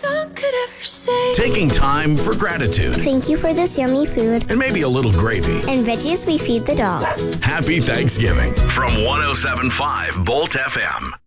song could ever say. Taking time for gratitude. Thank you for this yummy food. And maybe a little gravy. And veggies we feed the dog. Happy Thanksgiving from 107.5 Bolt FM.